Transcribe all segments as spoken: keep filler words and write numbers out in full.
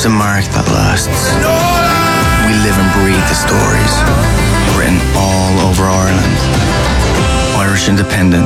leaves a mark that lasts. We live and breathe the stories, written all over Ireland. Irish Independent.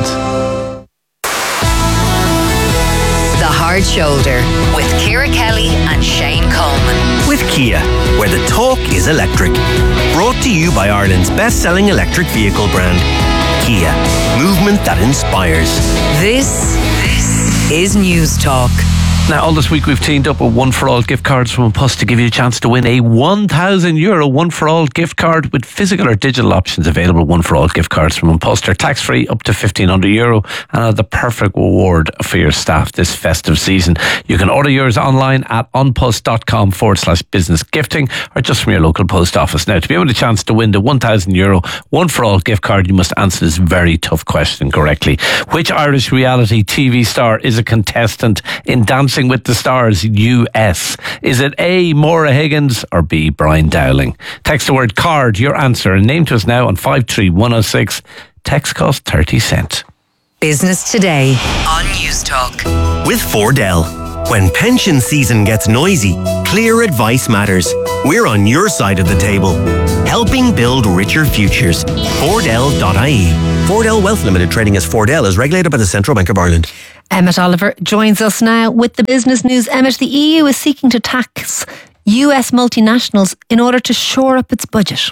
The Hard Shoulder with Ciara Kelly and Shane Coleman. With Kia, where the talk is electric. Brought to you by Ireland's best-selling electric vehicle brand, Kia. Movement that inspires. This, this is News Talk. Now, all this week we've teamed up with One For All gift cards from Puss to give you a chance to win a one thousand euro One For All gift card with physical or digital options available. One For All gift cards from Puss. They're tax-free up to fifteen hundred euro and are the perfect reward for your staff this festive season. You can order yours online at onpuss.com forward slash business gifting or just from your local post office. Now, to be able to chance to win the one thousand euro One For All gift card, you must answer this very tough question correctly. Which Irish reality T V star is a contestant in Dancing with the Stars U S? Is it A, Maura Higgins, or B, Brian Dowling? Text the word card, your answer, and name to us now on five three one oh six. Text cost thirty cents. Business Today on News Talk. With Fordell. When pension season gets noisy, clear advice matters. We're on your side of the table, helping build richer futures. Fordell dot I E. Fordell Wealth Limited, trading as Fordell, is regulated by the Central Bank of Ireland. Emmett Oliver joins us now with the business news. Emmett, the E U is seeking to tax U S multinationals in order to shore up its budget.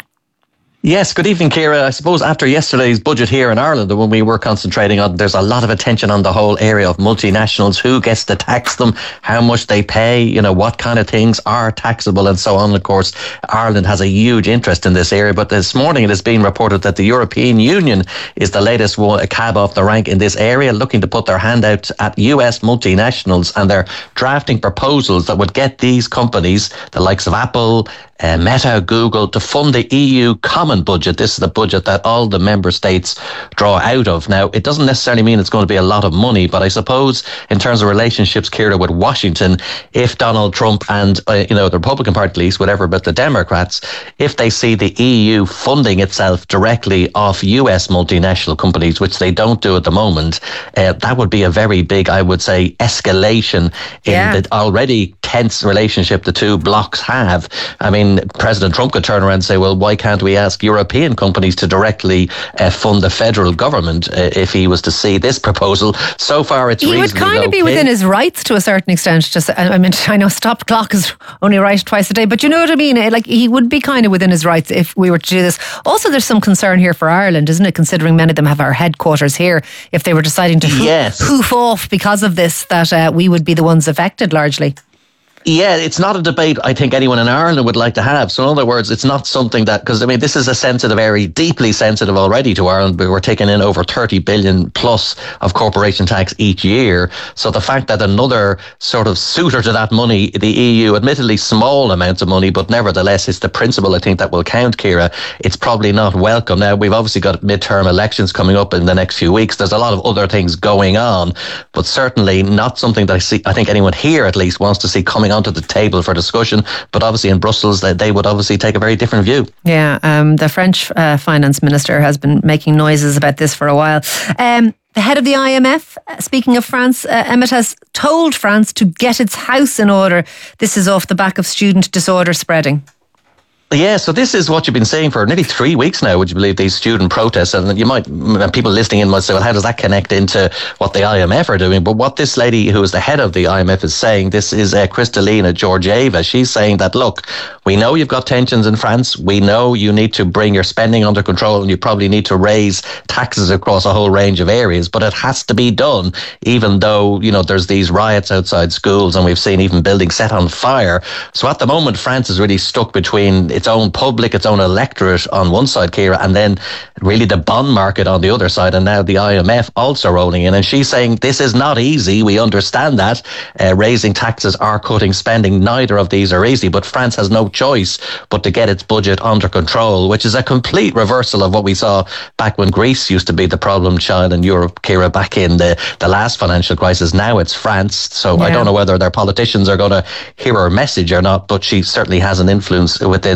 Yes, good evening, Ciara. I suppose after yesterday's budget here in Ireland, the one we were concentrating on, there's a lot of attention on the whole area of multinationals, who gets to tax them, how much they pay, you know, what kind of things are taxable and so on. Of course, Ireland has a huge interest in this area, but this morning it has been reported that the European Union is the latest one, a cab off the rank in this area, looking to put their hand out at U S multinationals, and they're drafting proposals that would get these companies, the likes of Apple, Uh, Meta, Google, to fund the E U common budget. This is the budget that all the member states draw out of. Now, it doesn't necessarily mean it's going to be a lot of money, but I suppose in terms of relationships, Ciara, with Washington, if Donald Trump and, uh, you know, the Republican Party at least, whatever, but the Democrats, if they see the E U funding itself directly off U S multinational companies, which they don't do at the moment, uh, that would be a very big, I would say, escalation in yeah. the already tense relationship the two blocs have. I mean, President Trump could turn around and say, well, why can't we ask European companies to directly uh, fund the federal government uh, if he was to see this proposal? So far, it's He would kind of okay. be within his rights to a certain extent. Just, I mean, I know stop clock is only right twice a day, but you know what I mean? Like, he would be kind of within his rights if we were to do this. Also, there's some concern here for Ireland, isn't it? Considering many of them have our headquarters here. If they were deciding to hoof, yes. hoof off because of this, that uh, we would be the ones affected largely. Yeah, it's not a debate I think anyone in Ireland would like to have. So in other words, it's not something that, because I mean, this is a sensitive area, deeply sensitive already to Ireland, but we're taking in over thirty billion plus of corporation tax each year. So the fact that another sort of suitor to that money, the E U, admittedly small amounts of money, but nevertheless, it's the principle I think that will count, Ciara. It's probably not welcome. Now, we've obviously got midterm elections coming up in the next few weeks. There's a lot of other things going on, but certainly not something that I see, I think anyone here at least wants to see coming onto the table for discussion. But obviously in Brussels, they, they would obviously take a very different view. Yeah, um, the French uh, finance minister has been making noises about this for a while. Um, the head of the I M F, speaking of France, uh, Emmett, has told France to get its house in order. This is off the back of student disorder spreading. Yeah, so this is what you've been saying for nearly three weeks now, would you believe, these student protests? And you might, people listening in might say, well, how does that connect into what the I M F are doing? But what this lady who is the head of the I M F is saying, this is uh, Kristalina Georgieva. She's saying that, look, we know you've got tensions in France. We know you need to bring your spending under control, and you probably need to raise taxes across a whole range of areas, but it has to be done, even though, you know, there's these riots outside schools, and we've seen even buildings set on fire. So at the moment, France is really stuck between its own public, its own electorate on one side, Ciara, and then really the bond market on the other side, and now the I M F also rolling in. And she's saying this is not easy. We understand that. Uh, raising taxes or cutting spending, neither of these are easy, but France has no choice but to get its budget under control, which is a complete reversal of what we saw back when Greece used to be the problem child in Europe, Ciara, back in the, the last financial crisis. Now it's France. So yeah. I don't know whether their politicians are going to hear her message or not, but she certainly has an influence within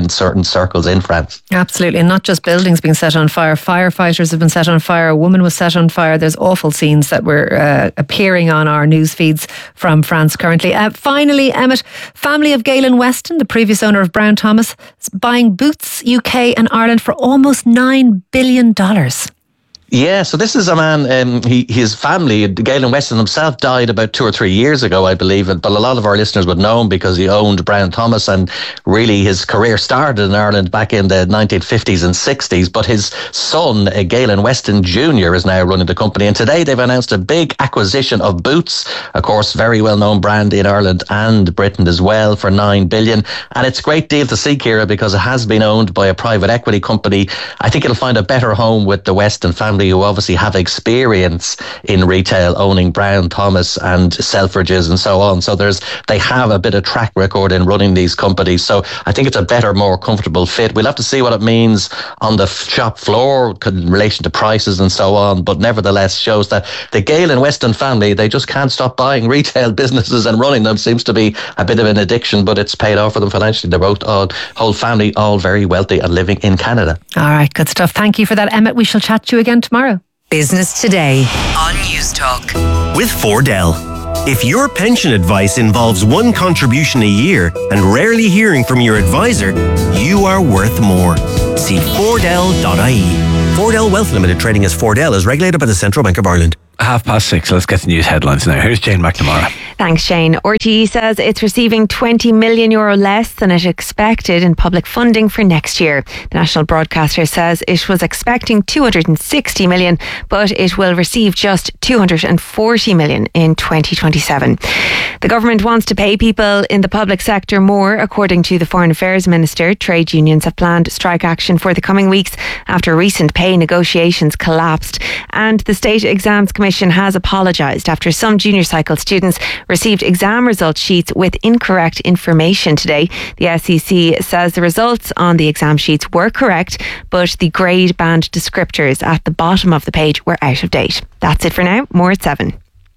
in certain circles in France. Absolutely, and not just buildings being set on fire. Firefighters have been set on fire. A woman was set on fire. There's awful scenes that were uh, appearing on our news feeds from France currently. Uh, finally, Emmett, family of Galen Weston, the previous owner of Brown Thomas, is buying Boots U K and Ireland for almost nine billion dollars. Yeah, so this is a man, um, he, his family, Galen Weston himself died about two or three years ago, I believe, but a lot of our listeners would know him because he owned Brown Thomas, and really his career started in Ireland back in the nineteen fifties and sixties, but his son, uh, Galen Weston Junior, is now running the company, and today they've announced a big acquisition of Boots, of course, very well-known brand in Ireland and Britain as well, for nine billion dollars, and it's a great deal to see, Ciara, because it has been owned by a private equity company. I think it'll find a better home with the Weston family, who obviously have experience in retail, owning Brown Thomas and Selfridges and so on. So there's they have a bit of track record in running these companies. So I think it's a better, more comfortable fit. We'll have to see what it means on the shop floor in relation to prices and so on. But nevertheless, shows that the Galen Weston family, they just can't stop buying retail businesses and running them. Seems to be a bit of an addiction, but it's paid off for them financially. They're both all, whole family, all very wealthy and living in Canada. All right, good stuff. Thank you for that, Emmett. We shall chat to you again tomorrow. Business Today on News Talk. With Fordell. If your pension advice involves one contribution a year and rarely hearing from your advisor, you are worth more. See Fordell dot I E. Fordell Wealth Limited, trading as Fordell, is regulated by the Central Bank of Ireland. Half past six. Let's get the news headlines now. Here's Jane McNamara. Thanks, Shane. R T E says it's receiving twenty million euro less than it expected in public funding for next year. The national broadcaster says it was expecting two hundred sixty million, but it will receive just two hundred forty million in twenty twenty-seven. The government wants to pay people in the public sector more, according to the Foreign Affairs Minister. Trade unions have planned strike action for the coming weeks after recent pay negotiations collapsed. And the State Exams Commission has apologised after some junior cycle students received exam result sheets with incorrect information today. The S E C says the results on the exam sheets were correct, but the grade band descriptors at the bottom of the page were out of date. That's it for now. More at seven.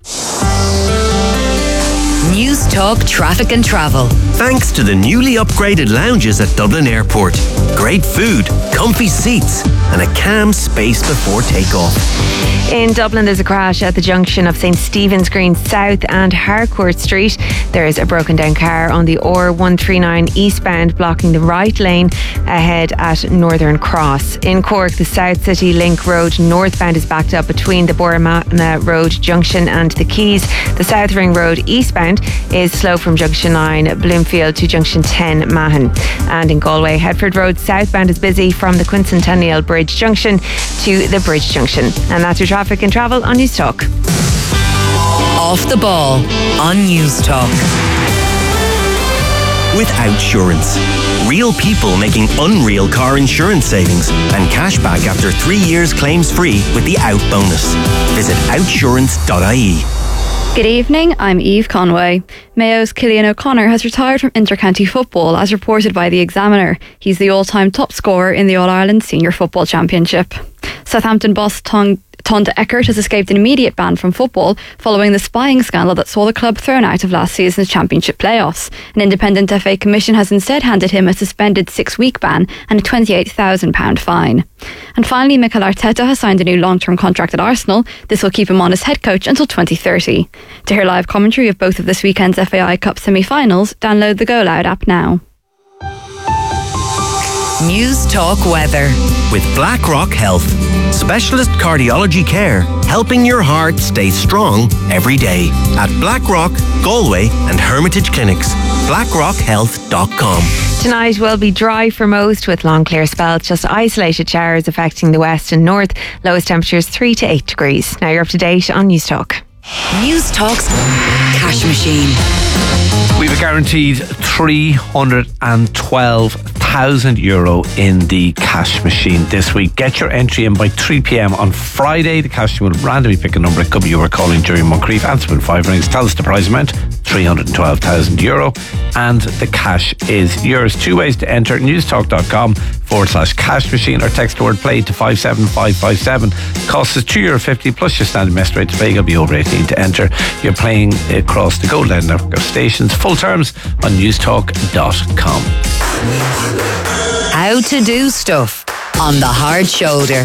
News Talk Traffic and Travel. Thanks to the newly upgraded lounges at Dublin Airport. Great food, comfy seats, and a calm space before takeoff. In Dublin, there's a crash at the junction of St Stephen's Green South and Harcourt Street. There is a broken down car on the R one thirty-nine eastbound, blocking the right lane ahead at Northern Cross. In Cork, the South City Link Road northbound is backed up between the Boromana Road junction and the Quays. The South Ring Road eastbound is slow from junction nine Bloomfield to junction ten Mahon. And in Galway, Headford Road southbound is busy from the Quincentennial Bridge junction to the Bridge junction. And that's your traffic and travel on News Talk. Off the ball on News Talk. With Outsurance. Real people making unreal car insurance savings and cash back after three years claims free with the Out bonus. Visit outsurance dot I E. Good evening, I'm Eve Conway. Mayo's Cillian O'Connor has retired from inter-county football, as reported by the Examiner. He's the all-time top scorer in the All-Ireland Senior Football Championship. Southampton boss Ton- Tonda Eckert has escaped an immediate ban from football following the spying scandal that saw the club thrown out of last season's championship playoffs. An independent F A commission has instead handed him a suspended six-week ban and a twenty-eight thousand pounds fine. And finally, Mikel Arteta has signed a new long-term contract at Arsenal. This will keep him on as head coach until twenty thirty. To hear live commentary of both of this weekend's F A I Cup semi-finals, download the Go Loud app now. News Talk Weather. With BlackRock Health. Specialist cardiology care, helping your heart stay strong every day. At BlackRock, Galway and Hermitage Clinics. blackrock health dot com. Tonight will be dry for most, with long clear spells, just isolated showers affecting the west and north. Lowest temperatures three to eight degrees. Now you're up to date on News Talk. News Talk's cash machine. We've a guaranteed three hundred twelve thousand euro in the cash machine this week. Get your entry in by three p.m. on Friday. The cash machine will randomly pick a number. It could be you were calling during Moncrief. Answer in five rings. Tell us the prize amount. three hundred twelve thousand euro, and the cash is yours. Two ways to enter: newstalk.com forward slash cash machine, or text the word play to five seven five five seven. Cost is two euro fifty plus your standard message rate to play. You'll be over eighteen to enter. You're playing across the Gold Line network of stations. Full terms on newstalk dot com. How to do stuff on The Hard Shoulder.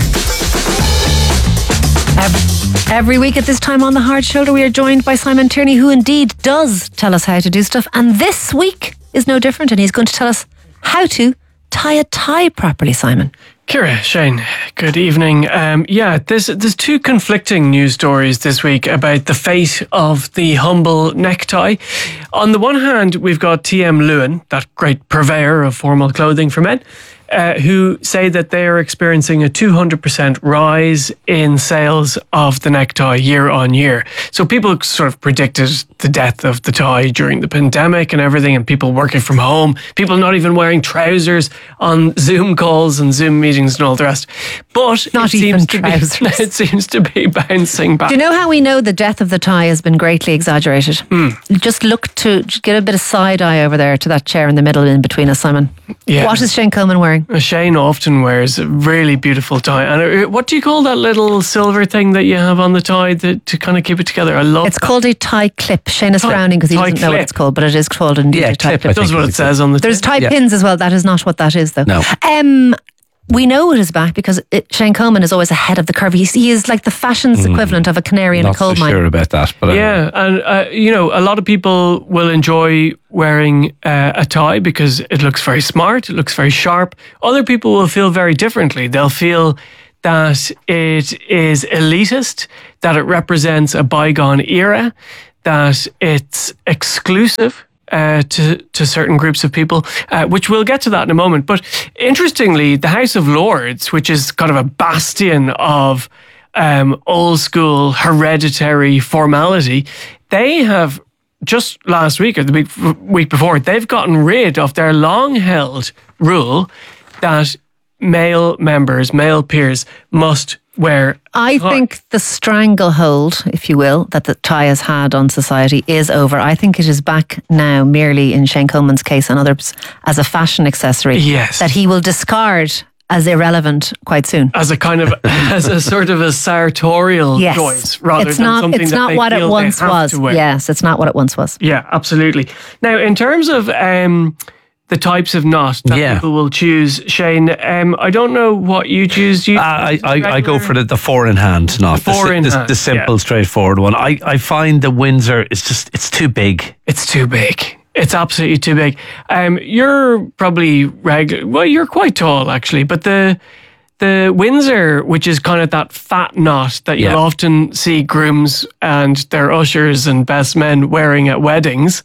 Every, every week at this time on The Hard Shoulder, we are joined by Simon Tierney, who indeed does tell us how to do stuff. And this week is no different, and he's going to tell us how to tie a tie properly, Simon. Ciara, Shane, good evening. Um, yeah, there's, there's two conflicting news stories this week about the fate of the humble necktie. On the one hand, we've got T M Lewin, that great purveyor of formal clothing for men, uh, who say that they are experiencing a two hundred percent rise in sales of the necktie year on year. So people sort of predicted the death of the tie during the pandemic and everything, and people working from home, people not even wearing trousers on Zoom calls and Zoom meetings and all the rest. But not it even seems to trousers. be, it seems to be bouncing back. Do you know how we know the death of the tie has been greatly exaggerated? Mm. Just look to just get a bit of side eye over there to that chair in the middle in between us, Simon. Yeah. What is Shane Coleman wearing? Shane often wears a really beautiful tie. And what do you call that little silver thing that you have on the tie that, to kind of keep it together? I love It's that. called a tie clip. Shane is Tie- frowning because he tie doesn't know what clip. it's called, but it is called indeed Yeah, a tie clip, clip. I That's think what it it's says on the There's tin. tie Yeah. pins as well. That is not what that is, though. No. Um, we know it is back because it, Shane Coleman is always ahead of the curve. He's, he is like the fashion's equivalent of a canary in Not a coal so mine. sure about that, but Yeah, and uh, you know, a lot of people will enjoy wearing uh, a tie because it looks very smart, it looks very sharp. Other people will feel very differently. They'll feel that it is elitist, that it represents a bygone era, that it's exclusive Uh, to to certain groups of people, uh, which we'll get to that in a moment. But interestingly, the House of Lords, which is kind of a bastion of um, old school hereditary formality, they have just last week or the week, week before, they've gotten rid of their long held rule that male members, male peers must wear. I think the stranglehold, if you will, that the tie has had on society is over. I think it is back now merely in Shane Coleman's case and others as a fashion accessory Yes. that he will discard as irrelevant quite soon. As a kind of, as a sort of a sartorial Yes. choice rather it's than not, something it's that not they what it feel they once have was. to wear. Yes, it's not what it once was. Yeah, absolutely. Now, in terms of um, the types of knot that Yeah. people will choose, Shane, um, I don't know what you choose. Do you Uh, I, I, I go for the, the four in hand, not the, four si- in the, hand, the simple, yeah. straightforward one. I, I find the Windsor is just, it's too big. It's too big. It's absolutely too big. Um, you're probably regular. Well, you're quite tall actually, but the the Windsor, which is kind of that fat knot that you'll Yeah. often see grooms and their ushers and best men wearing at weddings,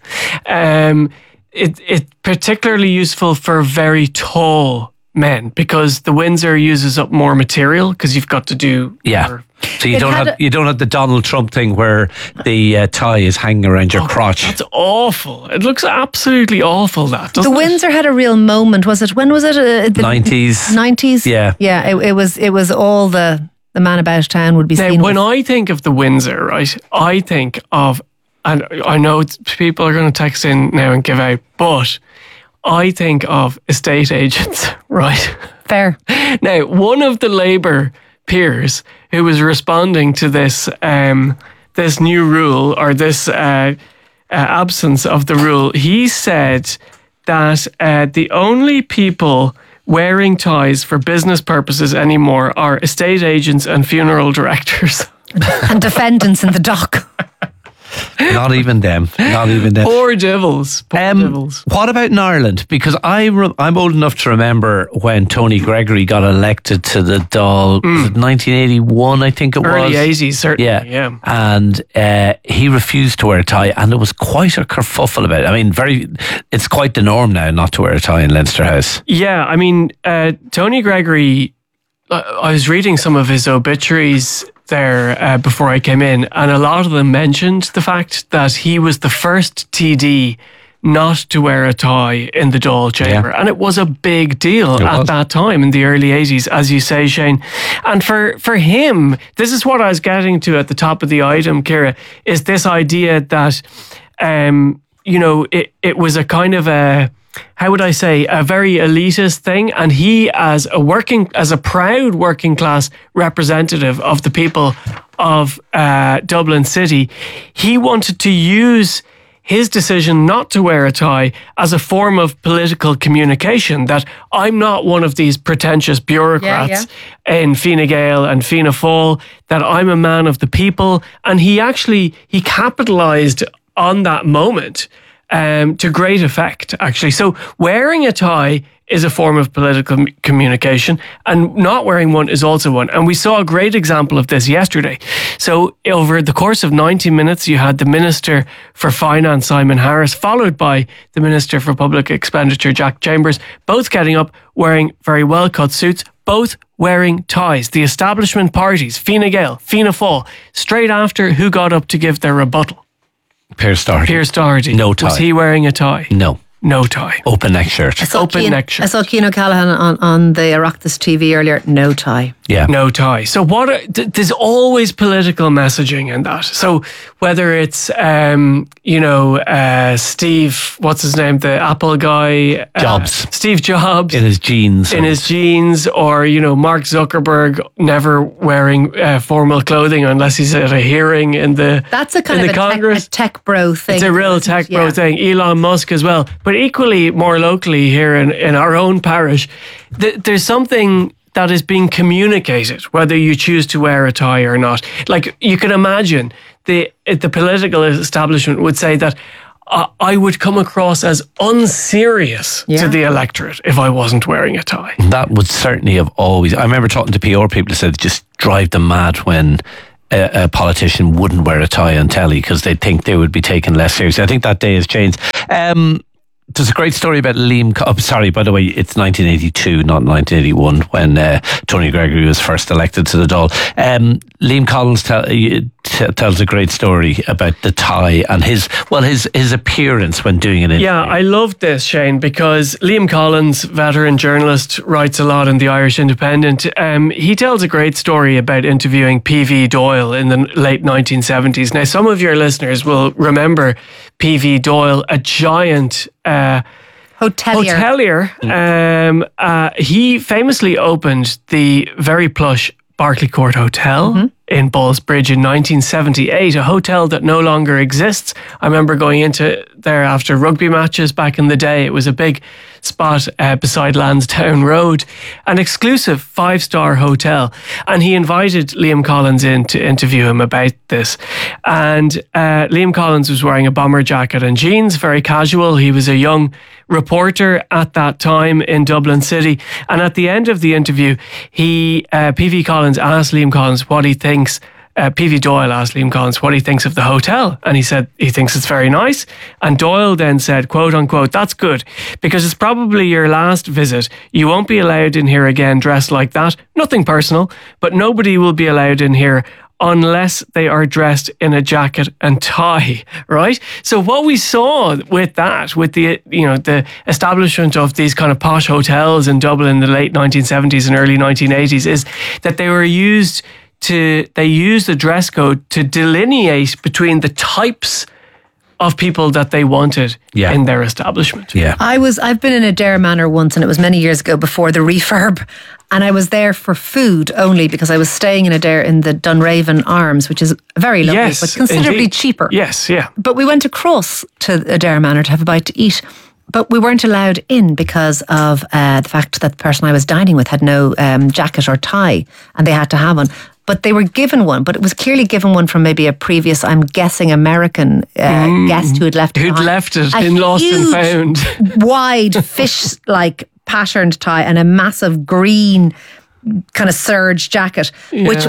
um, it it's particularly useful for very tall men because the Windsor uses up more material because you've got to do Yeah. more. So you It don't had have a- you don't have the Donald Trump thing where the uh, tie is hanging around your crotch. That's awful. It looks absolutely awful. That The doesn't it? Windsor had a real moment. Was it? When was it? Uh, the nineties. nineties. Yeah. yeah. It, it was. It was all the the man about town would be Now, seen. when with. I think of the Windsor, right, I think of, and I know it's- people are going to text in now and give out, but I think of estate agents, right? Fair. Now, one of the Labour peers who was responding to this um, this new rule or this uh, uh, absence of the rule, he said that uh, the only people wearing ties for business purposes anymore are estate agents and funeral directors. And defendants in the dock. Not even them. Not even them. Poor devils. Poor Um, devils. what about in Ireland? Because I re- I'm old enough to remember when Tony Gregory got elected to the Dáil, was it nineteen eighty-one, I think it was. Early eighties, certainly. Yeah, Yeah. and uh, he refused to wear a tie, and there was quite a kerfuffle about it. I mean, very, it's quite the norm now not to wear a tie in Leinster House. Yeah, I mean, uh, Tony Gregory, uh, I was reading some of his obituaries there uh, before I came in, and a lot of them mentioned the fact that he was the first T D not to wear a tie in the Dáil chamber. Yeah. And it was a big deal It at was. that time in the early eighties, as you say, Shane. And for, for him, this is what I was getting to at the top of the item, Ciara, is this idea that um, you know, it, it was a kind of a, how would I say, a very elitist thing. And he, as a working, as a proud working class representative of the people of uh, Dublin City, he wanted to use his decision not to wear a tie as a form of political communication, that I'm not one of these pretentious bureaucrats yeah, yeah. in Fine Gael and Fianna Fáil, that I'm a man of the people. And he actually, he capitalised on that moment um, to great effect, actually. So wearing a tie is a form of political communication, and not wearing one is also one. And we saw a great example of this yesterday. So over the course of ninety minutes, you had the Minister for Finance, Simon Harris, followed by the Minister for Public Expenditure, Jack Chambers, both getting up wearing very well-cut suits, both wearing ties. The establishment parties, Fine Gael, Fianna Fáil, straight after, who got up to give their rebuttal? Pearse Doherty. Pearse Doherty. No tie. Was he wearing a tie? No. No tie. Open neck shirt. Open Cian, neck shirt. I saw Cian O'Callaghan on, on the Oireachtas T V earlier. No tie. Yeah. No tie. So what are, th- there's always political messaging in that. So whether it's, um, you know, uh, Steve, what's his name? The Apple guy. Uh, Jobs. Steve Jobs. In his jeans. In his jeans. Or, you know, Mark Zuckerberg never wearing uh, formal clothing unless he's at a hearing in the That's a kind in of the a Congress. Tech, a tech bro thing. It's a real tech bro yeah. thing. Elon Musk as well. But equally, more locally here in, in our own parish, th- there's something that is being communicated, whether you choose to wear a tie or not. Like, you can imagine the the political establishment would say that uh, I would come across as unserious yeah. to the electorate if I wasn't wearing a tie. That would certainly have always... I remember talking to P R people who said it just drive them mad when a, a politician wouldn't wear a tie on telly because they'd think they would be taken less seriously. I think that day has changed. Um... There's a great story about Liam... Oh, sorry, by the way, it's nineteen eighty-two, not nineteen eighty-one, when uh, Tony Gregory was first elected to the Dáil. Um, Liam Collins tell, t- tells a great story about the tie and his, well, his, his appearance when doing an interview. Yeah, I loved this, Shane, because Liam Collins, veteran journalist, writes a lot in the Irish Independent. Um, he tells a great story about interviewing P V Doyle in the late nineteen seventies. Now, some of your listeners will remember P V Doyle, a giant... Uh, Hotelier. Hotelier. Um, uh, he famously opened the very plush Berkeley Court Hotel mm-hmm. in Ballsbridge in nineteen seventy-eight, a hotel that no longer exists. I remember going into there after rugby matches back in the day. It was a big spot uh, beside Lansdowne Road, an exclusive five-star hotel. And he invited Liam Collins in to interview him about this. And uh, Liam Collins was wearing a bomber jacket and jeans, very casual. He was a young reporter at that time in Dublin City. And at the end of the interview, he uh, P V Collins asked Liam Collins what he thinks Uh, P V Doyle asked Liam Collins what he thinks of the hotel, and he said he thinks it's very nice. And Doyle then said, quote unquote, "That's good, because it's probably your last visit. You won't be allowed in here again dressed like that. Nothing personal, but nobody will be allowed in here unless they are dressed in a jacket and tie," right? So what we saw with that, with the, you know, the establishment of these kind of posh hotels in Dublin in the late nineteen seventies and early nineteen eighties, is that they were used to, they used the dress code to delineate between the types of people that they wanted yeah. in their establishment. Yeah. I was, I've been in Adair Manor once, and it was many years ago before the refurb. And I was there for food only because I was staying in Adair in the Dunraven Arms, which is very lovely, Yes, but considerably indeed. cheaper. Yes, yeah. But we went across to Adair Manor to have a bite to eat. But we weren't allowed in because of uh, the fact that the person I was dining with had no um, jacket or tie, and they had to have one. But they were given one, but it was clearly given one from maybe a previous, I'm guessing, American uh, mm. guest who had left it Who'd behind. left it a in Lost and huge, Found. wide fish-like patterned tie and a massive green kind of serge jacket, Yeah. which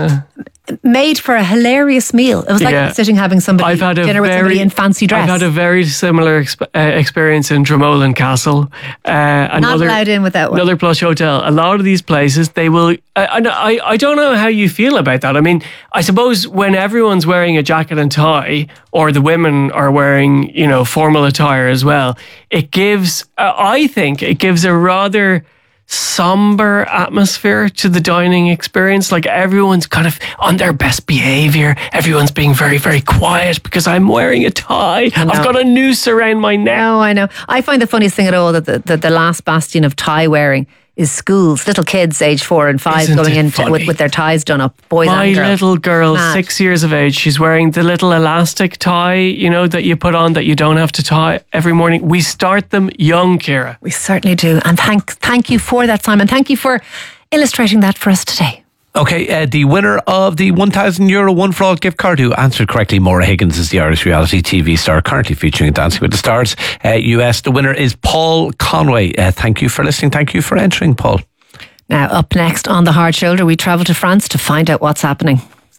made for a hilarious meal. It was like Yeah. sitting having somebody I've had a dinner with very, somebody in fancy dress. I've had a very similar exp- uh, experience in Dromoland Castle. Uh, Not another, allowed in with that one. Another plush hotel. A lot of these places, they will... I, I, I don't know how you feel about that. I mean, I suppose when everyone's wearing a jacket and tie, or the women are wearing, you know, formal attire as well, it gives... Uh, I think it gives a rather somber atmosphere to the dining experience. Like everyone's kind of on their best behavior. Everyone's being very, very quiet because I'm wearing a tie. I've got a noose around my neck. No, I know. I find the funniest thing at all that the, the, the last bastion of tie wearing is schools. Little kids, age four and five, Isn't going it in funny? with, with their ties done up. Boys My and girls. little girl, Mad. six years of age, she's wearing the little elastic tie, you know, that you put on that you don't have to tie every morning. We start them young, Ciara. We certainly do. And thank thank you for that, Simon. Thank you for illustrating that for us today. Okay, uh, the winner of the one thousand euro One for All gift card who answered correctly, Maura Higgins, is the Irish reality T V star currently featuring in Dancing with the Stars uh, U S. The winner is Paul Conway. Uh, thank you for listening. Thank you for entering, Paul. Now, up next on The Hard Shoulder, we travel to France to find out what's happening.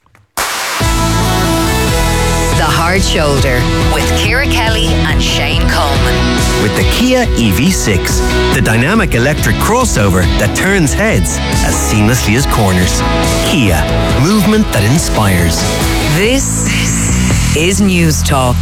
The Hard Shoulder with Ciara Kelly and Shane Coleman. With the Kia E V six, the dynamic electric crossover that turns heads as seamlessly as corners. Kia, movement that inspires. This is News Talk.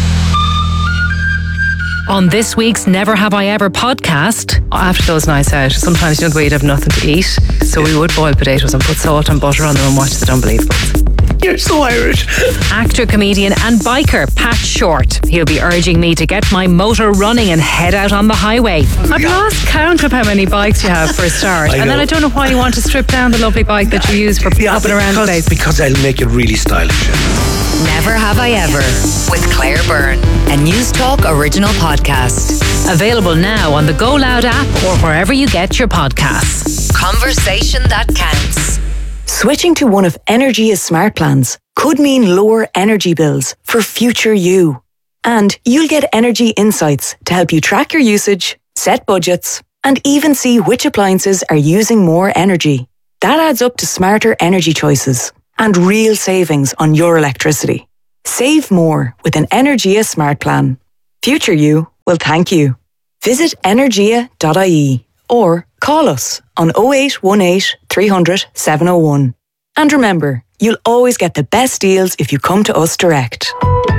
On this week's Never Have I Ever podcast, after those nights out, sometimes you know the way you'd have nothing to eat, so we would boil potatoes and put salt and butter on them and watch The Unbelievables. You're so Irish. Actor, comedian and biker Pat Short. He'll be urging me to get my motor running and head out on the highway. I've lost count of how many bikes you have for a start. I and then know. I don't know why you want to strip down the lovely bike that you use for Yeah, popping around the because, place. because I'll make it really stylish. Never Have I Ever with Claire Byrne, a News Talk original podcast. Available now on the Go Loud app or wherever you get your podcasts. Conversation that counts. Switching to one of Energia's smart plans could mean lower energy bills for future you. And you'll get energy insights to help you track your usage, set budgets, and even see which appliances are using more energy. That adds up to smarter energy choices and real savings on your electricity. Save more with an Energia smart plan. Future you will thank you. Visit energia dot I E or call us on oh eight one eight, three hundred, seven oh one. And remember, you'll always get the best deals if you come to us direct.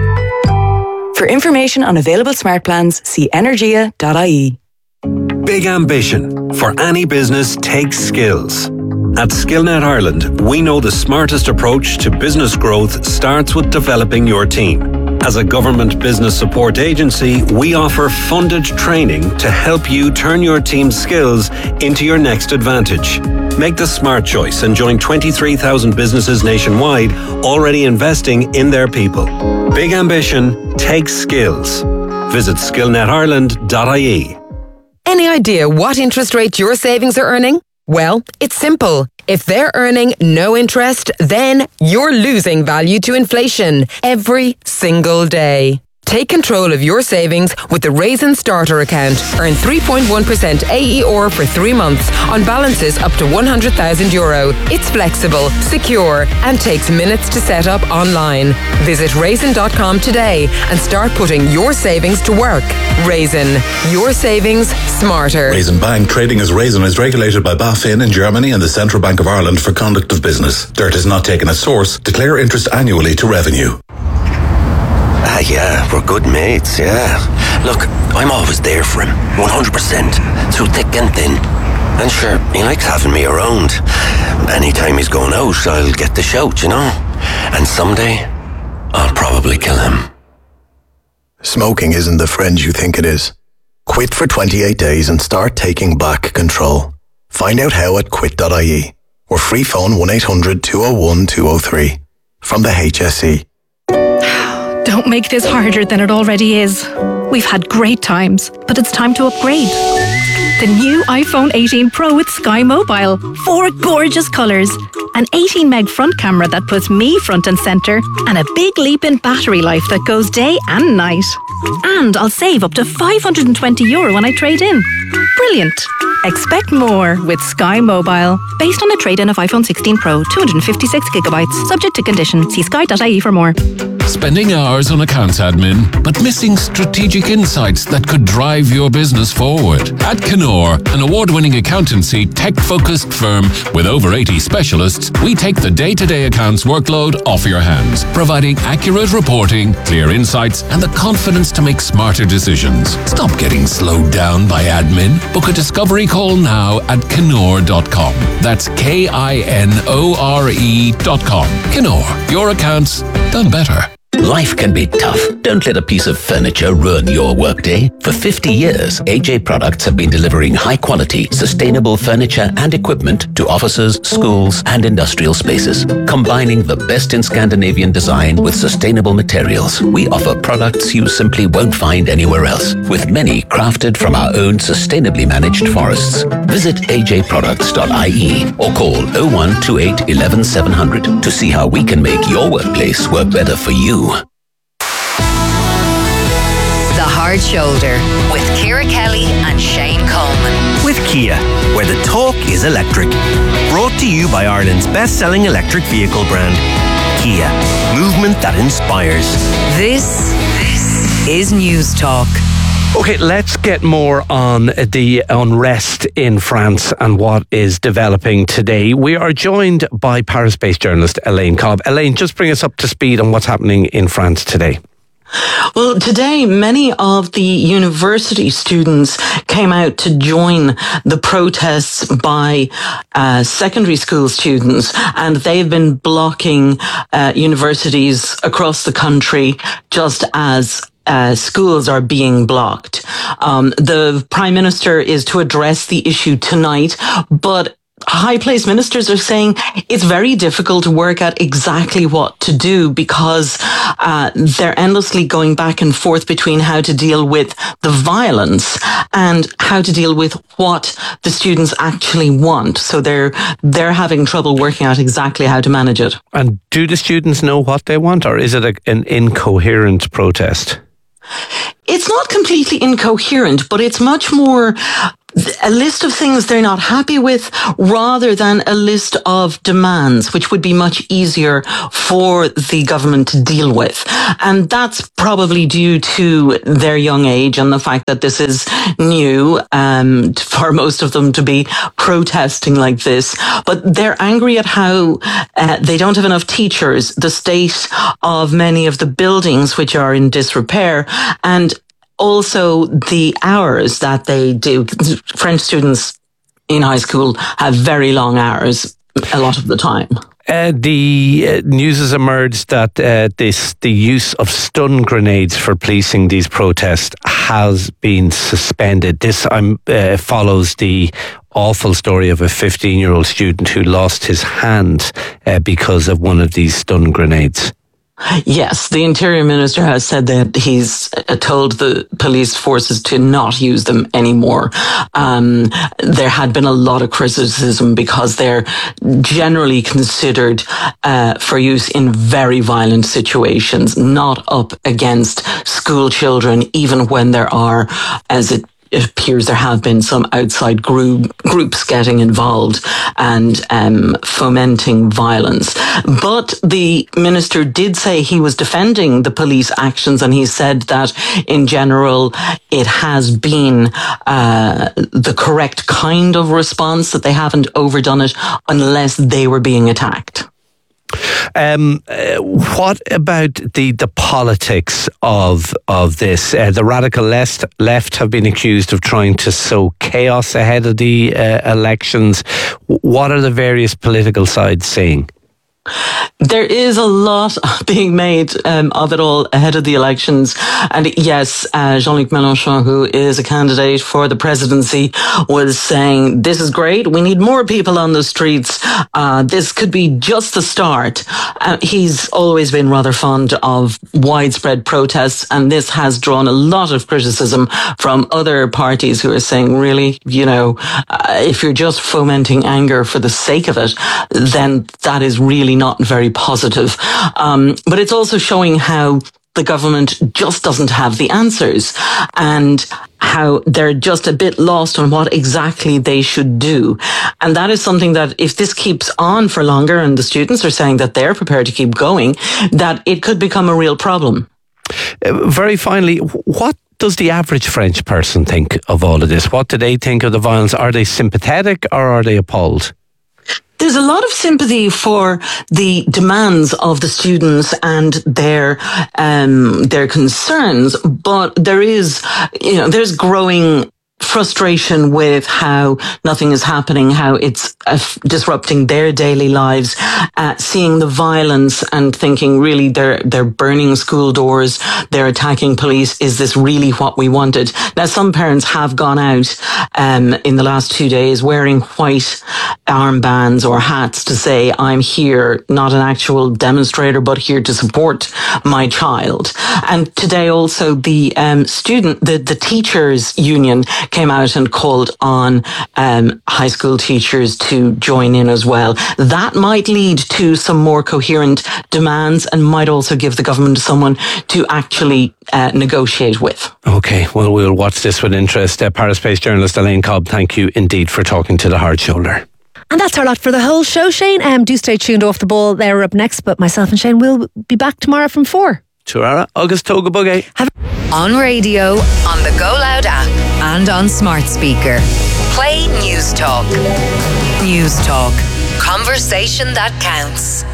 For information on available smart plans, see energia dot I E. Big ambition for any business takes skills. At SkillNet Ireland, we know the smartest approach to business growth starts with developing your team. As a government business support agency, we offer funded training to help you turn your team's skills into your next advantage. Make the smart choice and join twenty-three thousand businesses nationwide already investing in their people. Big ambition takes skills. Visit skill net ireland dot I E. Any idea what interest rate your savings are earning? Well, it's simple. If they're earning no interest, then you're losing value to inflation every single day. Take control of your savings with the Raisin Starter account. Earn three point one percent A E R for three months on balances up to one hundred thousand euro. It's flexible, secure, and takes minutes to set up online. Visit raisin dot com today and start putting your savings to work. Raisin, your savings smarter. Raisin Bank, trading as Raisin, is regulated by BaFin in Germany and the Central Bank of Ireland for conduct of business. Dirt is not taken as source. Declare interest annually to revenue. Ah, yeah, we're good mates, yeah. Look, I'm always there for him, one hundred percent, through thick and thin. And sure, he likes having me around. Anytime he's going out, I'll get the shout, you know. And someday, I'll probably kill him. Smoking isn't the friend you think it is. Quit for twenty-eight days and start taking back control. Find out how at quit dot I E or free phone one eight hundred, two oh one, two oh three from the H S E. Don't make this harder than it already is. We've had great times, but it's time to upgrade. The new iPhone eighteen Pro with Sky Mobile. Four gorgeous colours. An eighteen meg front camera that puts me front and centre. And a big leap in battery life that goes day and night. And I'll save up to five hundred twenty euro when I trade in. Brilliant. Expect more with Sky Mobile. Based on a trade-in of iPhone sixteen Pro, two hundred fifty-six gigabytes. Subject to condition. See sky dot I E for more. Spending hours on accounts admin, but missing strategic insights that could drive your business forward? At Kenor, an award-winning accountancy, tech-focused firm with over eighty specialists, we take the day-to-day accounts workload off your hands, providing accurate reporting, clear insights, and the confidence to make smarter decisions. Stop getting slowed down by admin. Book a discovery call now at Kenor dot com. That's K I N O R E dot com. Kenor, your accounts done better. Life can be tough. Don't let a piece of furniture ruin your workday. For fifty years, A J Products have been delivering high-quality, sustainable furniture and equipment to offices, schools, and industrial spaces. Combining the best in Scandinavian design with sustainable materials, we offer products you simply won't find anywhere else, with many crafted from our own sustainably managed forests. Visit A J products dot I E or call oh one two eight one one seven hundred to see how we can make your workplace work better for you. The Hard Shoulder with Ciara Kelly and Shane Coleman. With Kia, where the talk is electric. Brought to you by Ireland's best-selling electric vehicle brand, Kia. Movement that inspires. This, this is News Talk. Okay, let's get more on the unrest in France and what is developing today. We are joined by Paris-based journalist Elaine Cobb. Elaine, just bring us up to speed on what's happening in France today. Well, today, many of the university students came out to join the protests by uh, secondary school students, and they've been blocking uh, universities across the country just as Uh, schools are being blocked. Um, the Prime Minister is to address the issue tonight, but high-placed ministers are saying it's very difficult to work out exactly what to do because uh, they're endlessly going back and forth between how to deal with the violence and how to deal with what the students actually want. So they're they're having trouble working out exactly how to manage it. And do the students know what they want, or is it a, an incoherent protest? It's not completely incoherent, but it's much more a list of things they're not happy with rather than a list of demands, which would be much easier for the government to deal with. And that's probably due to their young age and the fact that this is new um, for most of them to be protesting like this. But they're angry at how uh, they don't have enough teachers, the state of many of the buildings which are in disrepair, and also the hours that they do. French students in high school have very long hours a lot of the time. Uh, the uh, news has emerged that uh, this the use of stun grenades for policing these protests has been suspended. This um, uh, follows the awful story of a fifteen-year-old student who lost his hand uh, because of one of these stun grenades. Yes, the Interior Minister has said that he's told the police forces to not use them anymore. Um, there had been a lot of criticism because they're generally considered uh, for use in very violent situations, not up against school children, even when there are, as it It appears there have been some outside group, groups getting involved and um, fomenting violence. But the minister did say he was defending the police actions, and he said that in general it has been uh, the correct kind of response, that they haven't overdone it unless they were being attacked. Um, uh, what about the, the politics of of this? Uh, the radical left left have been accused of trying to sow chaos ahead of the uh, elections. What are the various political sides saying? There is a lot being made um, of it all ahead of the elections. And yes, uh, Jean-Luc Mélenchon, who is a candidate for the presidency, was saying, this is great. We need more people on the streets. Uh, this could be just the start. Uh, he's always been rather fond of widespread protests, and this has drawn a lot of criticism from other parties who are saying, really, you know, uh, if you're just fomenting anger for the sake of it, then that is really not very positive. Um, but it's also showing how the government just doesn't have the answers, and how they're just a bit lost on what exactly they should do. And that is something that if this keeps on for longer and the students are saying that they're prepared to keep going, that it could become a real problem. Uh, very finally, what does the average French person think of all of this? What do they think of the violence? Are they sympathetic or are they appalled? There's a lot of sympathy for the demands of the students and their um, their concerns, but there is, you know, there's growing frustration with how nothing is happening, how it's uh, disrupting their daily lives, uh, seeing the violence and thinking really they're they're burning school doors, they're attacking police. Is this really what we wanted? Now, some parents have gone out um, in the last two days wearing white armbands or hats to say, I'm here, not an actual demonstrator, but here to support my child. And today also the um, student, the, the teachers union came out and called on um, high school teachers to join in as well. That might lead to some more coherent demands and might also give the government someone to actually uh, negotiate with. Okay, well, we'll watch this with interest. Uh, Paris-based journalist Elaine Cobb, thank you indeed for talking to The Hard Shoulder. And that's our lot for the whole show, Shane. Um, do stay tuned. Off the Ball, they're up next, but myself and Shane will be back tomorrow from four. Tuara, August Toga Bugay. On radio, on the Go Loud app, and on smart speaker. Play News Talk. News Talk. Conversation that counts.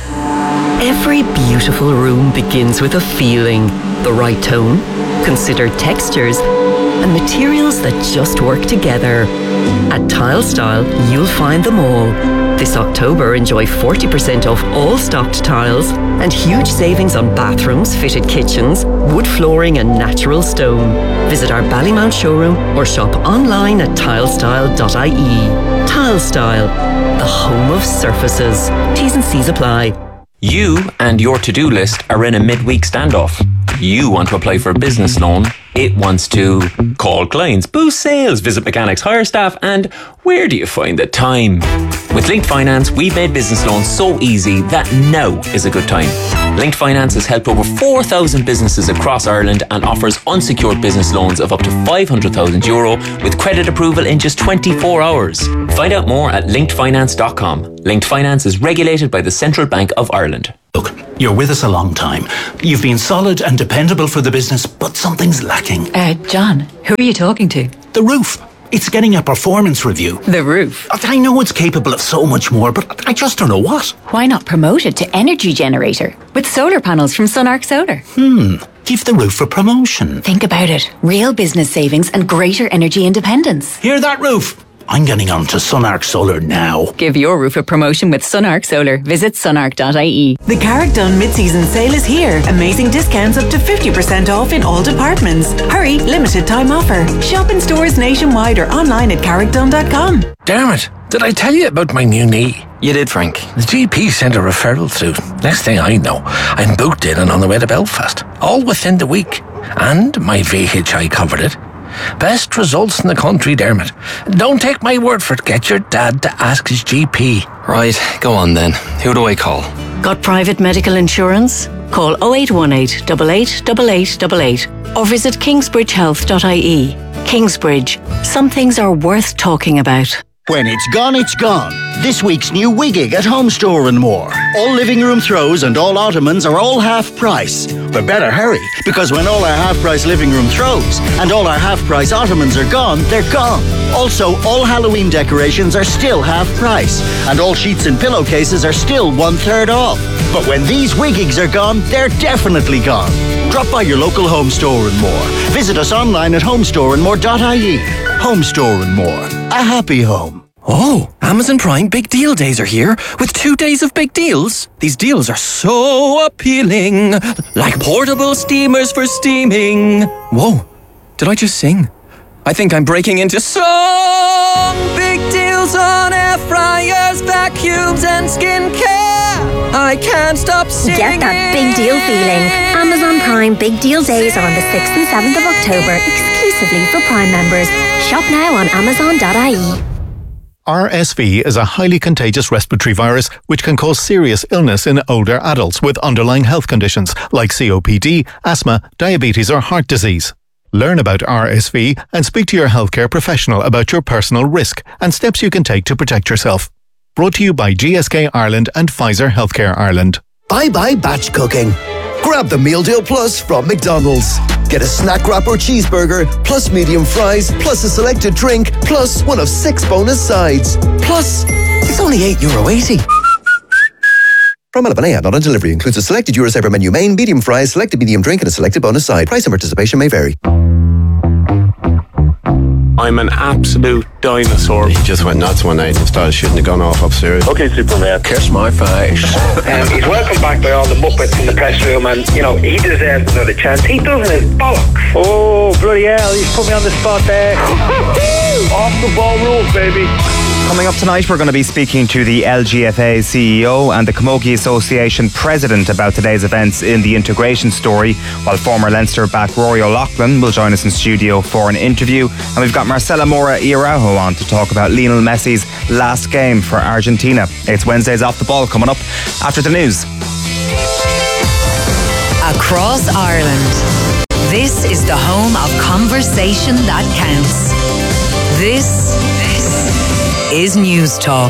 Every beautiful room begins with a feeling, the right tone, considered textures, and materials that just work together. At Tile Style, you'll find them all. This October, enjoy forty percent off all stocked tiles and huge savings on bathrooms, fitted kitchens, wood flooring and natural stone. Visit our Ballymount showroom or shop online at tilestyle dot I E. Tile Style, the home of surfaces. T's and C's apply. You and your to-do list are in a midweek standoff. You want to apply for a business loan. It wants to call clients, boost sales, visit mechanics, hire staff, and where do you find the time? With Linked Finance, we've made business loans so easy that now is a good time. Linked Finance has helped over four thousand businesses across Ireland and offers unsecured business loans of up to five hundred thousand euro with credit approval in just twenty-four hours. Find out more at linked finance dot com. Linked Finance is regulated by the Central Bank of Ireland. Look, you're with us a long time. You've been solid and dependable for the business, but something's lacking. Uh, John, who are you talking to? The roof. It's getting a performance review. The roof? I know it's capable of so much more, but I just don't know what. Why not promote it to energy generator with solar panels from Sunark Solar? Hmm. Give the roof a promotion. Think about it. Real business savings and greater energy independence. Hear that, roof? I'm getting on to Sunark Solar now. Give your roof a promotion with Sunark Solar. Visit sunark dot I E. The Carrickdon mid-season sale is here. Amazing discounts up to fifty percent off in all departments. Hurry, limited time offer. Shop in stores nationwide or online at carrickdon dot com. Damn it. Did I tell you about my new knee? You did, Frank. The G P sent a referral through. Next thing I know, I'm booked in and on the way to Belfast. All within the week. And my V H I covered it. Best results in the country, Dermot. Don't take my word for it. Get your dad to ask his G P. Right, go on then. Who do I call? Got private medical insurance? Call oh eight one eight, eight eight eight eight eight eight or visit kingsbridge health dot I E. Kingsbridge. Some things are worth talking about. When it's gone, it's gone. This week's new Wiggig at Home Store and More. All living room throws and all ottomans are all half price. But better hurry, because when all our half price living room throws and all our half price ottomans are gone, they're gone. Also, all Halloween decorations are still half price. And all sheets and pillowcases are still one third off. But when these Wiggigs are gone, they're definitely gone. Drop by your local Home Store and More. Visit us online at homestore and more dot I E. Home Store and More. A happy home. Oh, Amazon Prime Big Deal Days are here with two days of big deals. These deals are so appealing, like portable steamers for steaming. Whoa, did I just sing? I think I'm breaking into song. Big deals on air fryers, vacuums and skincare. I can't stop singing. Get that big deal feeling. Amazon Prime Big Deal Days are on the sixth and seventh of October, exclusively for Prime members. Shop now on amazon dot I E. R S V is a highly contagious respiratory virus which can cause serious illness in older adults with underlying health conditions like C O P D, asthma, diabetes or heart disease. Learn about R S V and speak to your healthcare professional about your personal risk and steps you can take to protect yourself. Brought to you by G S K Ireland and Pfizer Healthcare Ireland. Bye bye batch cooking. Grab the Meal Deal Plus from McDonald's. Get a snack wrap or cheeseburger, plus medium fries, plus a selected drink, plus one of six bonus sides. Plus, it's only eight euro eighty. From Alabama, not on delivery. Includes a selected Eurosaver menu main, medium fries, selected medium drink, and a selected bonus side. Price and participation may vary. I'm an absolute dinosaur. He just went nuts one night and started shooting the gun off upstairs. Okay, Superman. Kiss my face. um, he's welcome back by all the Muppets in the press room, and, you know, he deserves another chance. He doesn't his bollocks. Oh, bloody hell, he's put me on the spot there. Off the ball rules, baby. Coming up tonight, we're going to be speaking to the L G F A C E O and the Camogie Association President about today's events in the integration story, while former Leinster back Rory O'Loughlin will join us in studio for an interview. And we've got Marcela Mora Iaraujo on to talk about Lionel Messi's last game for Argentina. It's Wednesday's Off the Ball coming up after the news. Across Ireland, this is the home of conversation that counts. This, this is News Talk.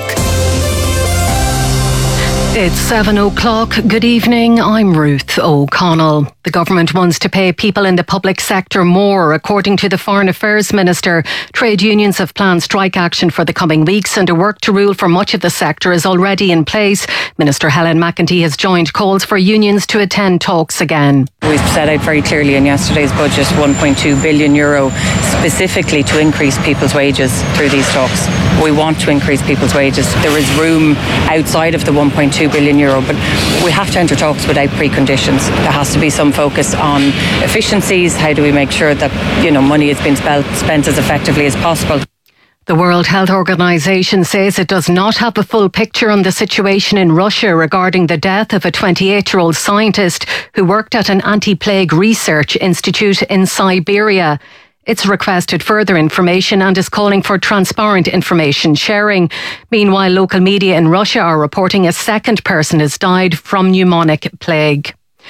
It's seven o'clock. Good evening. I'm Ruth O'Connell. The government wants to pay people in the public sector more. According to the Foreign Affairs Minister, trade unions have planned strike action for the coming weeks, and a work to rule for much of the sector is already in place. Minister Helen McEntee has joined calls for unions to attend talks again. We've set out very clearly in yesterday's budget one point two billion euro specifically to increase people's wages through these talks. We want to increase people's wages. There is room outside of the one point two billion euro, but we have to enter talks without preconditions. There has to be some focus on efficiencies. How do we make sure that, you know, money is being spent, spent as effectively as possible? The World Health Organization says it does not have a full picture on the situation in Russia regarding the death of a twenty-eight-year-old scientist who worked at an anti-plague research institute in Siberia. It's requested further information and is calling for transparent information sharing. Meanwhile, local media in Russia are reporting a second person has died from pneumonic plague.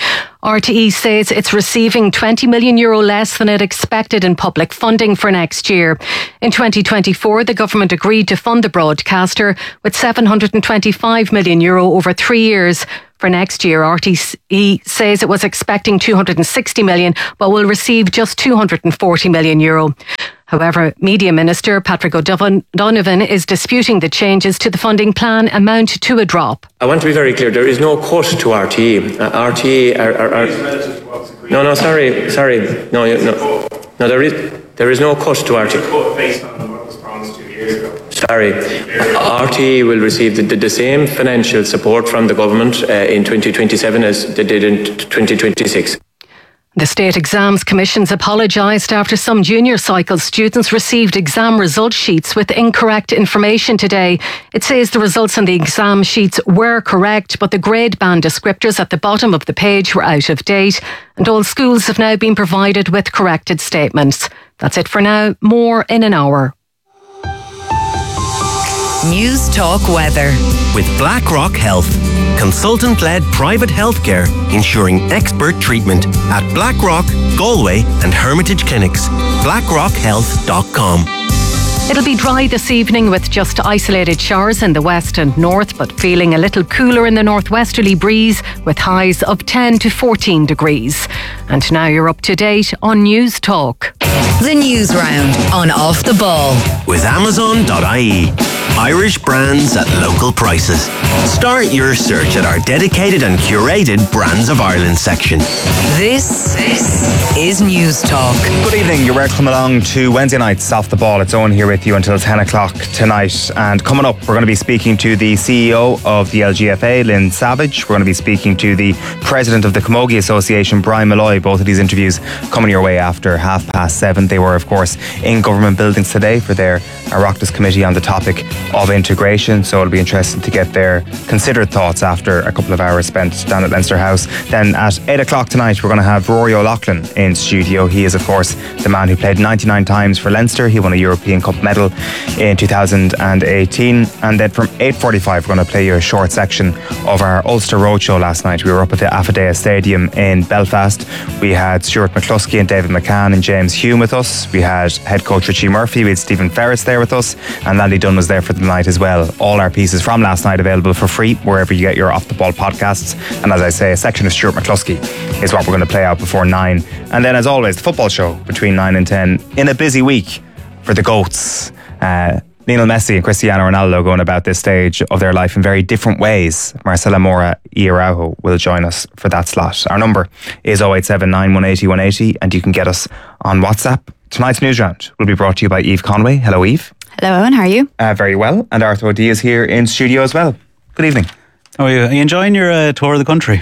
R T E says it's receiving twenty million euro less than it expected in public funding for next year. In twenty twenty-four, the government agreed to fund the broadcaster with seven hundred twenty-five million euro over three years. For next year, R T E says it was expecting two hundred sixty million, but will receive just two hundred forty million euro. However, Media Minister Patrick O'Donovan is disputing the changes to the funding plan amount to a drop. I want to be very clear, there is no cut to R T E. Uh, R T E are... are, are no, no, sorry, sorry. No, no, no, there is, there is no cut to R T E. Based on what was promised two years ago. Sorry, R T E will receive the, the, the same financial support from the government uh, in twenty twenty-seven as they did in twenty twenty-six. The State Exams Commission's apologised after some junior cycle students received exam result sheets with incorrect information today. It says the results on the exam sheets were correct, but the grade band descriptors at the bottom of the page were out of date, and all schools have now been provided with corrected statements. That's it for now. More in an hour. News Talk Weather. With BlackRock Health, consultant-led private healthcare ensuring expert treatment at BlackRock, Galway and Hermitage Clinics. blackrock health dot com. It'll be dry this evening with just isolated showers in the west and north, but feeling a little cooler in the northwesterly breeze with highs of ten to fourteen degrees. And now you're up to date on News Talk. The News Round on Off the Ball. With Amazon dot I E. Irish brands at local prices. Start your search at our dedicated and curated Brands of Ireland section. This, this is News Talk. Good evening. You're welcome along to Wednesday night's Off the Ball. It's Owen here with you until ten o'clock tonight. And coming up, we're going to be speaking to the C E O of the L G F A, Lynn Savage. We're going to be speaking to the President of the Camogie Association, Brian Malloy. Both of these interviews coming your way after half past seven. They were, of course, in government buildings today for their Oireachtas committee on the topic of integration. So it'll be interesting to get their considered thoughts after a couple of hours spent down at Leinster House. Then at eight o'clock tonight, we're going to have Rory O'Loughlin in studio. He is, of course, the man who played ninety-nine times for Leinster. He won a European Cup medal in two thousand eighteen. And then from eight forty-five, we're going to play you a short section of our Ulster Roadshow last night. We were up at the Affidea Stadium in Belfast. We had Stuart McCluskey and David McCann and James Hume with us. We had head coach Richie Murphy. We had Stephen Ferris there with us. And Landy Dunn was there for the night as well. All our pieces from last night available for free wherever you get your Off the Ball podcasts. And as I say, a section of Stuart McCluskey is what we're going to play out before nine. And then, as always, the football show between nine and ten in a busy week for the GOATs. Uh, Lionel Messi and Cristiano Ronaldo going about this stage of their life in very different ways. Marcela Mora Iaraujo will join us for that slot. Our number is oh eight seven nine, one eight oh, one eight oh, and you can get us on WhatsApp. Tonight's news round will be brought to you by Eve Conway. Hello, Eve. Hello, Owen. How are you? Uh, very well. And Arthur O'D is here in studio as well. Good evening. How are you? Are you enjoying your uh, tour of the country?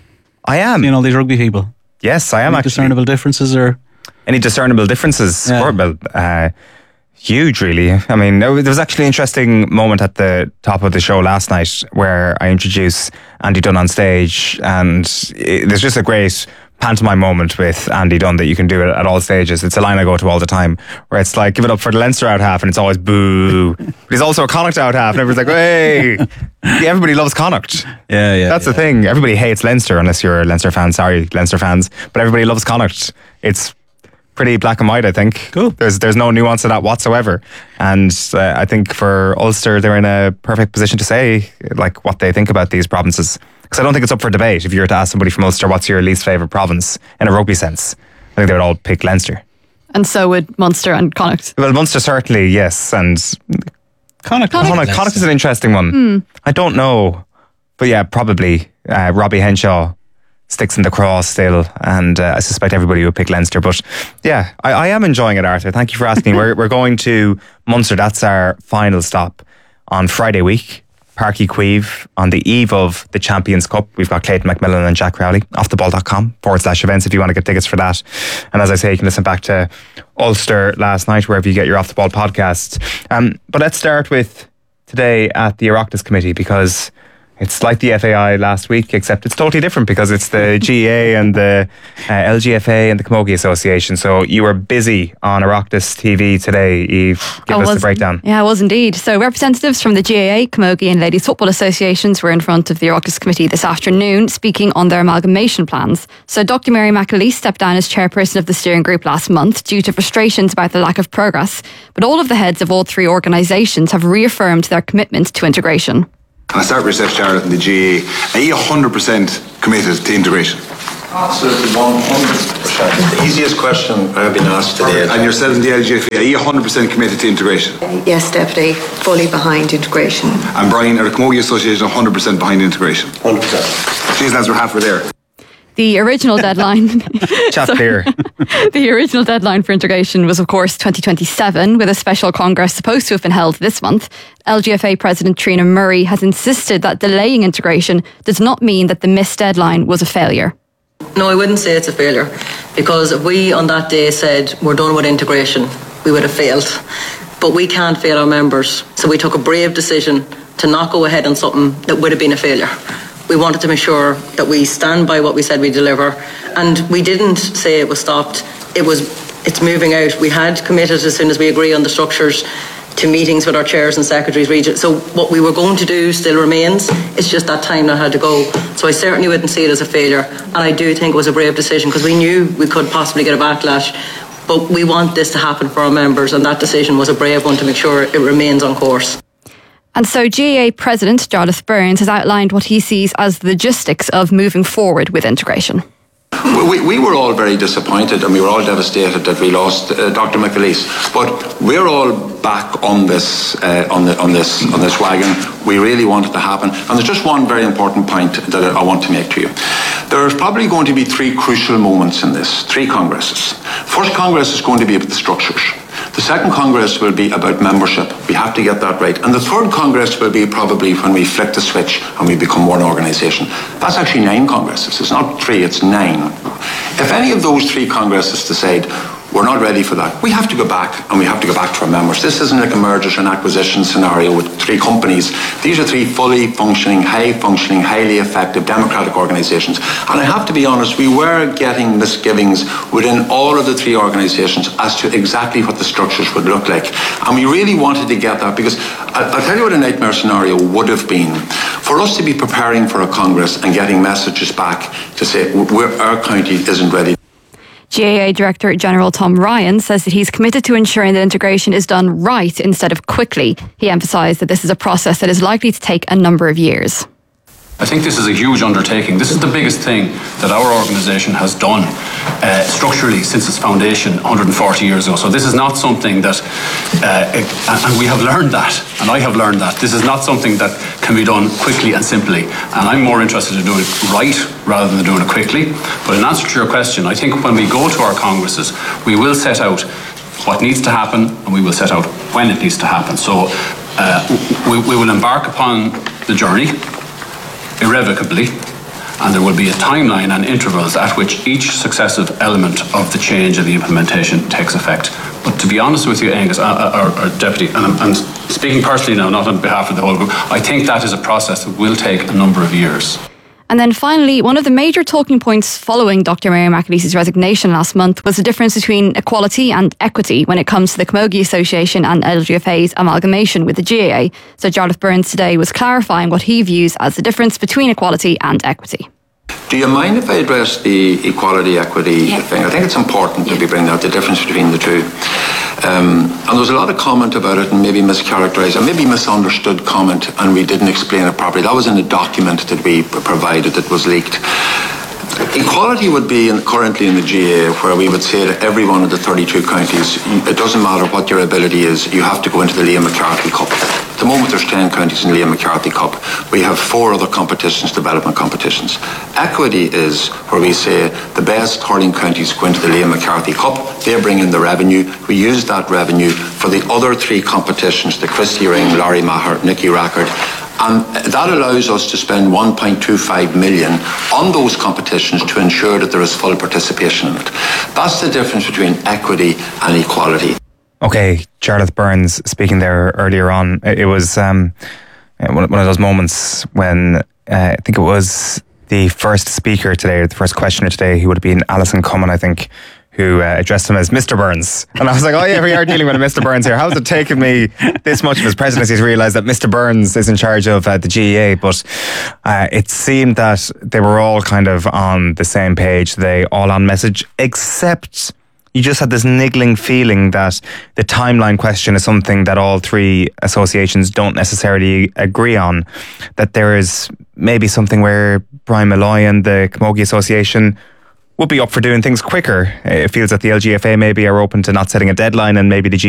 I am. You know, these rugby people. Yes, I am. Any actually. discernible differences or? Any discernible differences? Yeah. Or, well, uh, huge, really. I mean, there was actually an interesting moment at the top of the show last night where I introduced Andy Dunn on stage, and it, there's just a great pantomime moment with Andy Dunn that you can do it at all stages. It's a line I go to all the time where it's like, give it up for the Leinster out half, and it's always boo. But he's also a Connacht out half, and everybody's like, hey. Yeah, everybody loves Connacht. Yeah, yeah. That's yeah. the thing. Everybody hates Leinster unless you're a Leinster fan. Sorry, Leinster fans. But everybody loves Connacht. It's pretty black and white, I think. Cool. There's there's no nuance to that whatsoever. And uh, I think for Ulster, they're in a perfect position to say like what they think about these provinces. Because I don't think it's up for debate. If you were to ask somebody from Ulster, what's your least favourite province in a rugby sense, I think they would all pick Leinster. And so would Munster and Connacht. Well, Munster certainly, yes. And Connacht. Connacht, Connacht, Connacht is an interesting one. Hmm. I don't know. But yeah, probably uh, Robbie Henshaw sticks in the cross still, and uh, I suspect everybody would pick Leinster. But yeah, I, I am enjoying it, Arthur. Thank you for asking. we're, we're going to Munster. That's our final stop on Friday week. Páirc Uí Chaoimh on the eve of the Champions Cup. We've got Clayton McMillan and Jack Rowley. offtheball.com forward slash events if you want to get tickets for that. And as I say, you can listen back to Ulster last night wherever you get your Off the Ball podcasts. Um, but let's start with today at the Oireachtas Committee, because it's like the F A I last week, except it's totally different because it's the G A A and the uh, L G F A and the Camogie Association. So you were busy on Oireachtas T V today, Eve. Give I us was, the breakdown. Yeah, I was indeed. So representatives from the G A A, Camogie and Ladies Football Associations were in front of the Oireachtas Committee this afternoon speaking on their amalgamation plans. So Doctor Mary McAleese stepped down as chairperson of the steering group last month due to frustrations about the lack of progress. But all of the heads of all three organisations have reaffirmed their commitment to integration. And I start with yourself, Charlotte, and the G A A. Are you one hundred percent committed to integration? Absolutely, one hundred percent. The easiest question I've been asked today. And yourself and the L G F A, are you one hundred percent committed to integration? Yes, Deputy, fully behind integration. And Brian, are the Camogie Association one hundred percent behind integration? one hundred percent. Jeez, lads, we're halfway there. The original deadline Chat clear. The original deadline for integration was, of course, twenty twenty-seven, with a special congress supposed to have been held this month. L G F A President Trina Murray has insisted that delaying integration does not mean that the missed deadline was a failure. No, I wouldn't say it's a failure, because if we on that day said we're done with integration, we would have failed. But we can't fail our members, so we took a brave decision to not go ahead on something that would have been a failure. We wanted to make sure that we stand by what we said we deliver, and we didn't say it was stopped. It was, it's moving out. We had committed as soon as we agree on the structures to meetings with our chairs and secretaries region. So what we were going to do still remains. It's just that time that had to go. So I certainly wouldn't see it as a failure, and I do think it was a brave decision because we knew we could possibly get a backlash. But we want this to happen for our members, and that decision was a brave one to make sure it remains on course. And so G A A President Jarlath Burns has outlined what he sees as the logistics of moving forward with integration. We, we were all very disappointed and we were all devastated that we lost uh, Doctor McAleese. But we're all back on this, uh, on, the, on this, on this wagon. We really want it to happen. And there's just one very important point that I want to make to you. There's probably going to be three crucial moments in this, three congresses. First Congress is going to be about the structures. The second Congress will be about membership. We have to get that right. And the third Congress will be probably when we flick the switch and we become one organisation. That's actually nine Congresses. It's not three, it's nine. If any of those three Congresses decide We're not ready for that. We have to go back, and we have to go back to our members. This isn't like a mergers and acquisition scenario with three companies. These are three fully functioning, high-functioning, highly effective democratic organisations. And I have to be honest, we were getting misgivings within all of the three organisations as to exactly what the structures would look like. And we really wanted to get that, because I'll, I'll tell you what a nightmare scenario would have been. For us to be preparing for a Congress and getting messages back to say we're, our county isn't ready. G A A Director General Tom Ryan says that he's committed to ensuring that integration is done right instead of quickly. He emphasised that this is a process that is likely to take a number of years. I think this is a huge undertaking. This is the biggest thing that our organisation has done uh, structurally since its foundation one hundred forty years ago. So this is not something that, uh, and we have learned that, and I have learned that, this is not something that can be done quickly and simply. And I'm more interested in doing it right rather than doing it quickly. But in answer to your question, I think when we go to our congresses, we will set out what needs to happen, and we will set out when it needs to happen. So uh, we, we will embark upon the journey irrevocably, and there will be a timeline and intervals at which each successive element of the change and the implementation takes effect. But to be honest with you, Angus, our, our, our Deputy, and I'm, I'm speaking personally now, not on behalf of the whole group, I think that is a process that will take a number of years. And then finally, one of the major talking points following Doctor Mary McAleese's resignation last month was the difference between equality and equity when it comes to the Camogie Association and L G F A's amalgamation with the G A A. So Jarlath Burns today was clarifying what he views as the difference between equality and equity. Do you mind if I address the equality equity yeah. thing? I think it's important yeah. that we bring out the difference between the two. Um, and there was a lot of comment about it, and maybe mischaracterised, and maybe misunderstood comment, and we didn't explain it properly. That was in a document that we provided that was leaked. Equality would be in, currently in the G A A, where we would say to every one of the thirty-two counties, it doesn't matter what your ability is, you have to go into the Liam McCarthy Cup. At the moment there's ten counties in the Liam McCarthy Cup. We have four other competitions, development competitions. Equity is where we say the best hurling counties go into the Liam McCarthy Cup, they bring in the revenue, we use that revenue for the other three competitions, the Christy Ring, Laurie Maher, Nicky Rackard. And that allows us to spend one point two five million on those competitions to ensure that there is full participation in it. That's the difference between equity and equality. Okay, Jarlath Burns speaking there earlier on. It was um, one of those moments when uh, I think it was the first speaker today, or the first questioner today, who would have been Alison Cummin, I think, who uh, addressed him as Mister Burns. And I was like, oh yeah, we are dealing with a Mister Burns here. How's it taken me this much of his presidency to realise that Mister Burns is in charge of uh, the G A A? But uh, it seemed that they were all kind of on the same page, they all on message, except you just had this niggling feeling that the timeline question is something that all three associations don't necessarily agree on. That there is maybe something where Brian Malloy and the Camogie Association would be up for doing things quicker. It feels that the L G F A maybe are open to not setting a deadline, and maybe the G